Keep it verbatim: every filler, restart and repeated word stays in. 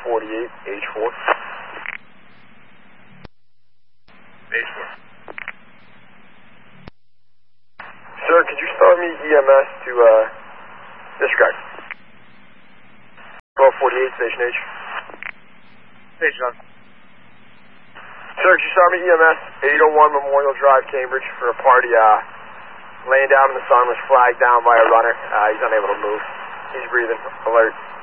forty-eight, H four. H four. Sir, could you start me E M S to, uh, disregard? twelve forty-eight, Station H. Station on. Sir, could you start me E M S, eight oh one Memorial Drive, Cambridge, for a party, uh, laying down in the sun, was flagged down by a runner. Uh, he's unable to move. He's breathing. Alert.